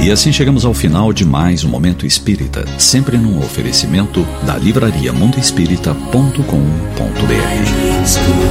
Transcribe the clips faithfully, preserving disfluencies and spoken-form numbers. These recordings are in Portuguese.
E assim chegamos ao final de mais um Momento Espírita, sempre num oferecimento da livraria mundo espírita ponto com ponto b r.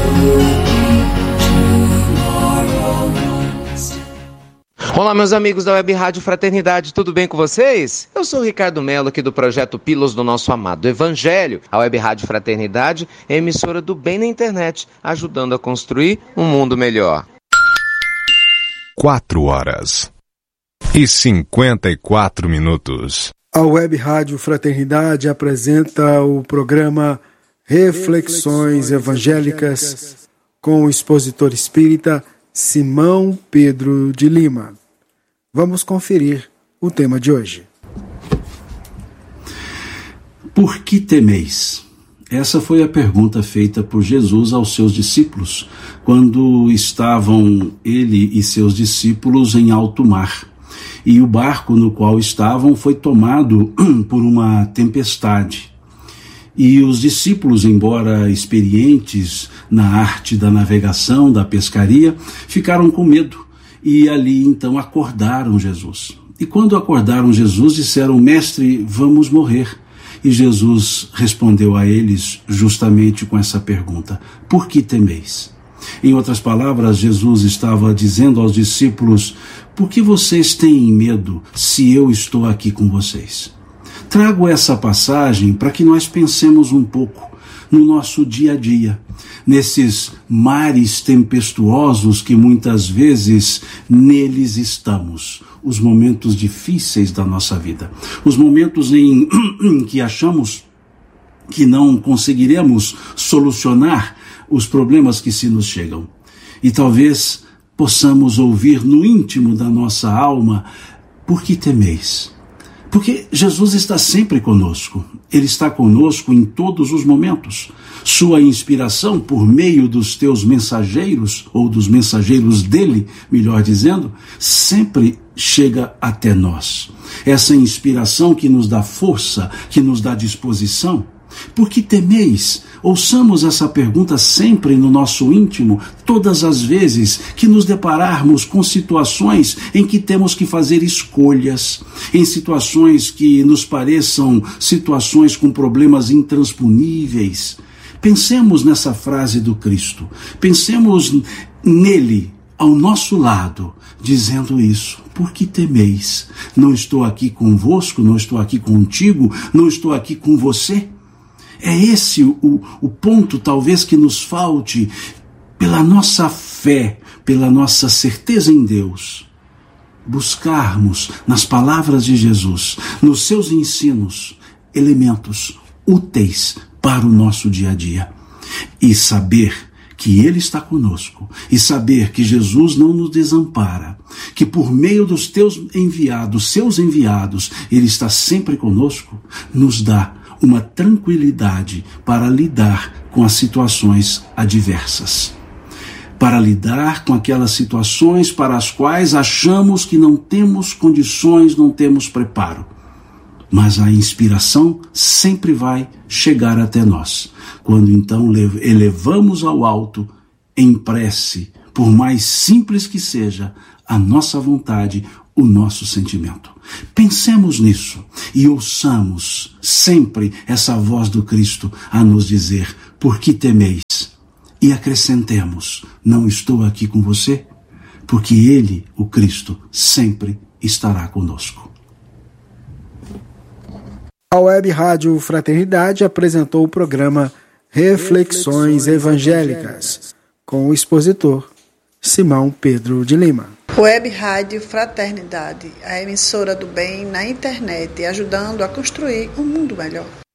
Olá, meus amigos da Web Rádio Fraternidade, tudo bem com vocês? Eu sou o Ricardo Melo, aqui do Projeto Pílulas do Nosso Amado Evangelho. A Web Rádio Fraternidade é emissora do bem na internet, ajudando a construir um mundo melhor. Quatro horas e cinquenta e quatro minutos. A Web Rádio Fraternidade apresenta o programa Reflexões Evangélicas com o expositor espírita Simão Pedro de Lima. Vamos conferir o tema de hoje. Por que temeis? Essa foi a pergunta feita por Jesus aos seus discípulos, quando estavam ele e seus discípulos em alto mar. E o barco no qual estavam foi tomado por uma tempestade. E os discípulos, embora experientes na arte da navegação, da pescaria, ficaram com medo. E ali então acordaram Jesus. E quando acordaram Jesus, disseram: Mestre, vamos morrer. E Jesus respondeu a eles justamente com essa pergunta: por que temeis? Em outras palavras, Jesus estava dizendo aos discípulos: por que vocês têm medo se eu estou aqui com vocês? Trago essa passagem para que nós pensemos um pouco no nosso dia a dia, nesses mares tempestuosos que muitas vezes neles estamos, os momentos difíceis da nossa vida, os momentos em que achamos que não conseguiremos solucionar os problemas que se nos chegam. E talvez possamos ouvir no íntimo da nossa alma: por que temeis? Porque Jesus está sempre conosco. Ele está conosco em todos os momentos. Sua inspiração, por meio dos teus mensageiros, ou dos mensageiros dele, melhor dizendo, sempre chega até nós. Essa inspiração que nos dá força, que nos dá disposição. Por que temeis? Ouçamos essa pergunta sempre no nosso íntimo, todas as vezes que nos depararmos com situações em que temos que fazer escolhas, em situações que nos pareçam situações com problemas intransponíveis. Pensemos nessa frase do Cristo, pensemos nele, ao nosso lado, dizendo isso: por que temeis? Não estou aqui convosco, não estou aqui contigo, não estou aqui com você? É esse o, o ponto talvez que nos falte, pela nossa fé, pela nossa certeza em Deus, buscarmos nas palavras de Jesus, nos seus ensinos, elementos úteis para o nosso dia a dia. E saber que Ele está conosco, e saber que Jesus não nos desampara, que por meio dos teus enviados, seus enviados, Ele está sempre conosco, nos dá uma tranquilidade para lidar com as situações adversas, para lidar com aquelas situações para as quais achamos que não temos condições, não temos preparo. Mas a inspiração sempre vai chegar até nós, quando então elevamos ao alto, em prece, por mais simples que seja, a nossa vontade, o nosso sentimento. Pensemos nisso e ouçamos sempre essa voz do Cristo a nos dizer: por que temeis? E acrescentemos: não estou aqui com você? Porque Ele, o Cristo, sempre estará conosco. A Web Rádio Fraternidade apresentou o programa Reflexões Evangélicas com o expositor Simão Pedro de Lima. Web Rádio Fraternidade, a emissora do bem na internet, ajudando a construir um mundo melhor.